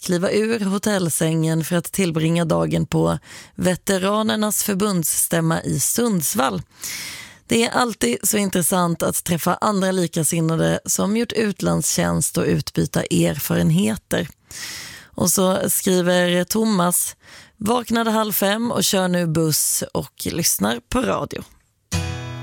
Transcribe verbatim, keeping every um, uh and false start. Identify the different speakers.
Speaker 1: kliva ur hotellsängen för att tillbringa dagen på Veteranernas förbundsstämma i Sundsvall. Det är alltid så intressant att träffa andra likasinnade som gjort utlandstjänst och utbyta erfarenheter. Och så skriver Thomas: vaknade halv fem och kör nu buss och lyssnar på radio.